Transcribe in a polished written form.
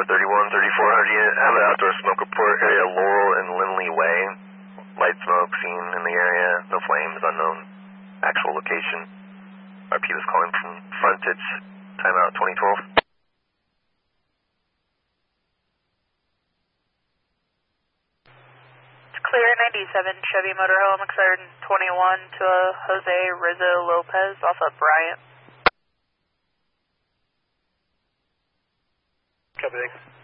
31, 3400 unit. I have an outdoor smoke report, area Laurel and Lindley Way. Light smoke seen in the area, no flames, unknown actual location. RP was calling from frontage, timeout 2012. Clear 97 Chevy Motorhome, excited 21 to Jose Rizzo Lopez off of Bryant. Copy, thanks.